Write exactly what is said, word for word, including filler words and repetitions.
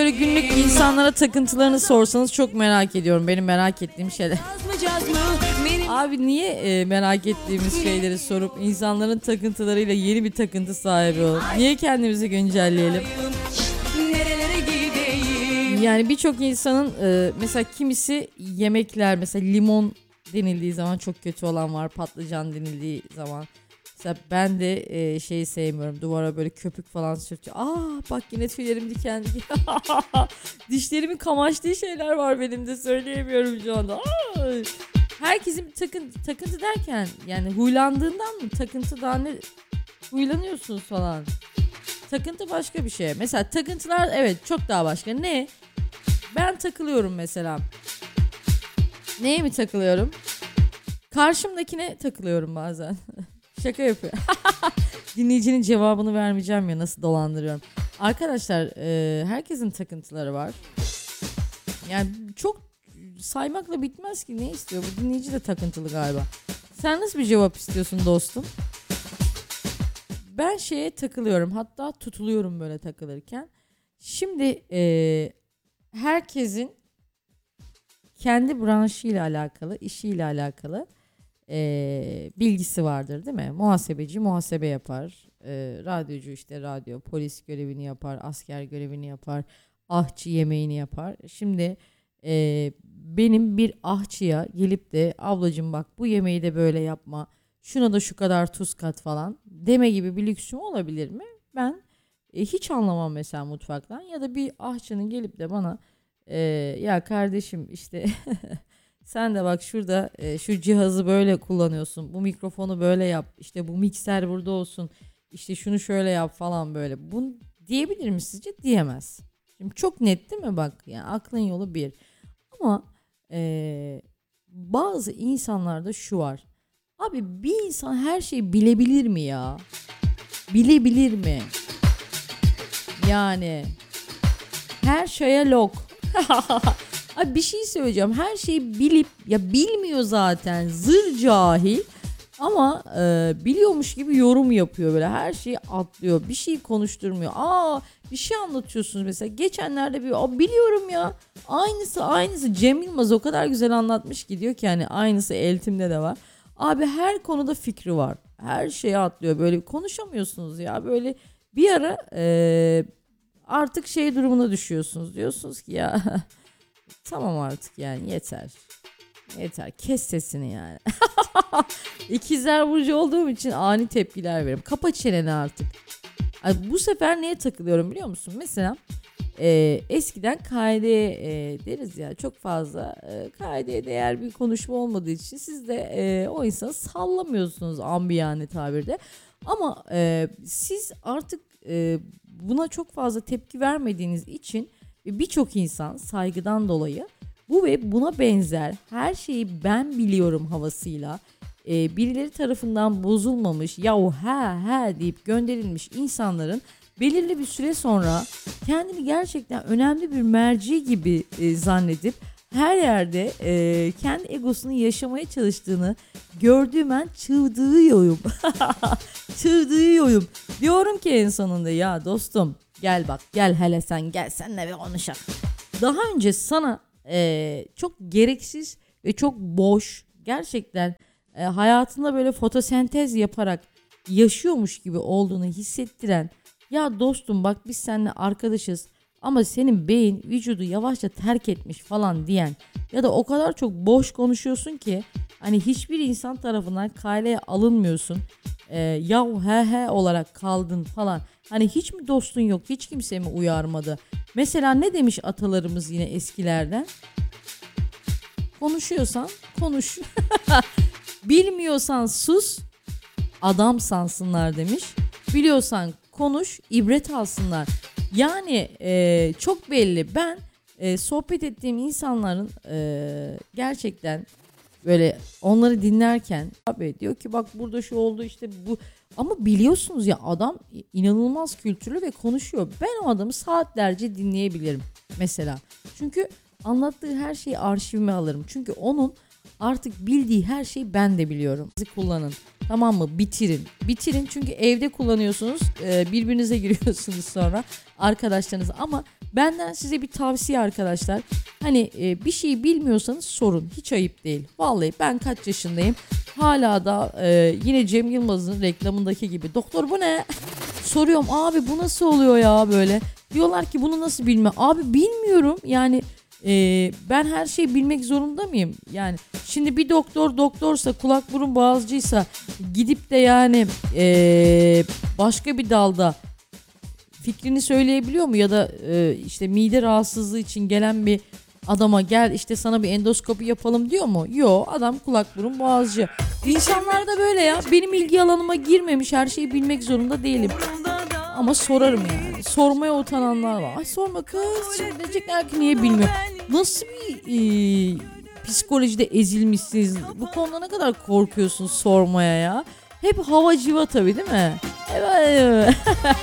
böyle günlük insanlara takıntılarını sorsanız çok merak ediyorum. Benim merak ettiğim şeyler. Abi niye e, merak ettiğimiz şeyleri sorup insanların takıntılarıyla yeni bir takıntı sahibi olalım? Niye kendimizi güncelleyelim? Yani birçok insanın e, mesela kimisi yemekler, mesela limon denildiği zaman çok kötü olan var, patlıcan denildiği zaman. Mesela ben de e, şeyi sevmiyorum, duvara böyle köpük falan sürtüyor. Aa bak yine tüylerim diken diken. Dişlerimin kamaştığı şeyler var benim de, söyleyemiyorum şu anda. Aa! Herkesin bir takıntı, takıntı derken yani huylandığından mı, takıntı daha ne, huylanıyorsunuz falan. Takıntı başka bir şey. Mesela takıntılar evet çok daha başka. Ne? Ben takılıyorum mesela. Neye mi takılıyorum? Karşımdakine takılıyorum bazen. Şaka yapıyor. Dinleyicinin cevabını vermeyeceğim ya, nasıl dolandırıyorum. Arkadaşlar e, herkesin takıntıları var. Yani çok saymakla bitmez ki, ne istiyor? Bu dinleyici de takıntılı galiba. Sen nasıl bir cevap istiyorsun dostum? Ben şeye takılıyorum, hatta tutuluyorum böyle takılırken. Şimdi e, herkesin kendi branşıyla alakalı, işiyle alakalı e, bilgisi vardır değil mi? Muhasebeci muhasebe yapar, e, radyocu işte radyo, polis görevini yapar, asker görevini yapar, ahçı yemeğini yapar. Şimdi e, benim bir ahçıya gelip de ablacığım bak bu yemeği de böyle yapma, şuna da şu kadar tuz kat falan deme gibi bir lüksüm olabilir mi? Ben e, hiç anlamam mesela mutfaktan. Ya da bir ahçının gelip de bana e, ya kardeşim işte sen de bak şurada e, şu cihazı böyle kullanıyorsun, bu mikrofonu böyle yap, işte bu mikser burada olsun, işte şunu şöyle yap falan böyle. Bunu diyebilir mi sizce? Diyemez. Şimdi çok net değil mi bak, yani aklın yolu bir. Ama e, bazı insanlarda şu var. Abi bir insan her şeyi bilebilir mi ya? Bilebilir mi? Yani her şeye lok. Abi bir şey söyleyeceğim. Her şeyi bilip ya bilmiyor zaten. Zır cahil. Ama e, biliyormuş gibi yorum yapıyor böyle. Her şeyi atlıyor. Bir şey konuşturmuyor. Aa bir şey anlatıyorsunuz mesela. Geçenlerde bir Aa, biliyorum ya. Aynısı aynısı. Cem Yılmaz o kadar güzel anlatmış ki, diyor ki hani aynısı Eltim'de de var. Abi her konuda fikri var. Her şeyi atlıyor. Böyle konuşamıyorsunuz ya. Böyle bir ara e, artık şey durumuna düşüyorsunuz. Diyorsunuz ki ya tamam artık yani yeter. Yeter. Kes sesini yani. İkizler burcu olduğum için ani tepkiler veririm. Kapa çeneni artık. Ay, bu sefer neye takılıyorum biliyor musun? Mesela e, eskiden kaideye e, deriz ya, çok fazla e, kaideye değer bir konuşma olmadığı için siz de e, o insanı sallamıyorsunuz ambiyane tabirde. Ama e, siz artık e, buna çok fazla tepki vermediğiniz için birçok insan saygıdan dolayı bu ve buna benzer her şeyi ben biliyorum havasıyla e, birileri tarafından bozulmamış yahu he he deyip gönderilmiş insanların belirli bir süre sonra kendini gerçekten önemli bir merci gibi e, zannedip her yerde e, kendi egosunu yaşamaya çalıştığını gördüğüm an çığdığıyorum. Çığdığıyorum. Diyorum ki en sonunda ya dostum gel bak gel hele sen gel seninle bir konuşalım. Daha önce sana e, çok gereksiz ve çok boş, gerçekten e, hayatında böyle fotosentez yaparak yaşıyormuş gibi olduğunu hissettiren, ya dostum bak biz seninle arkadaşız ama senin beyin vücudu yavaşça terk etmiş falan diyen ya da o kadar çok boş konuşuyorsun ki hani hiçbir insan tarafından kayleye alınmıyorsun, e, yahu he he olarak kaldın falan. Hani hiç mi dostun yok, hiç kimse mi uyarmadı? Mesela ne demiş atalarımız yine eskilerden? Konuşuyorsan konuş. Bilmiyorsan sus, adam sansınlar demiş. Biliyorsan konuş, ibret alsınlar. Yani e, çok belli. Ben e, sohbet ettiğim insanların e, gerçekten böyle onları dinlerken abi diyor ki bak burada şu oldu işte bu, ama biliyorsunuz ya adam inanılmaz kültürlü ve konuşuyor. Ben o adamı saatlerce dinleyebilirim mesela. Çünkü anlattığı her şeyi arşivime alırım. Çünkü onun artık bildiği her şeyi ben de biliyorum. Bizi kullanın. Tamam mı? Bitirin. Bitirin çünkü evde kullanıyorsunuz. E, birbirinize giriyorsunuz sonra arkadaşlarınız. Ama benden size bir tavsiye arkadaşlar. Hani e, bir şeyi bilmiyorsanız sorun. Hiç ayıp değil. Vallahi ben kaç yaşındayım. Hala da e, yine Cem Yılmaz'ın reklamındaki gibi. Doktor bu ne? Soruyorum abi bu nasıl oluyor ya böyle. Diyorlar ki bunu nasıl bilme. Abi bilmiyorum yani. Ee, ben her şeyi bilmek zorunda mıyım? Yani şimdi bir doktor doktorsa, kulak burun boğazcıysa gidip de yani ee, başka bir dalda fikrini söyleyebiliyor mu? Ya da ee, işte mide rahatsızlığı için gelen bir adama gel işte sana bir endoskopi yapalım diyor mu? Yo, adam kulak burun boğazcı. İnsanlar da böyle ya, benim ilgi alanıma girmemiş, her şeyi bilmek zorunda değilim. Ama sorarım yani. Sormaya utananlar var. Ay sorma kız. Şimdi diyecekler ki niye bilmiyor. Nasıl bir e, psikolojide ezilmişsiniz? Bu konuda ne kadar korkuyorsunuz sormaya ya? Hep hava civa tabii değil mi? Evet.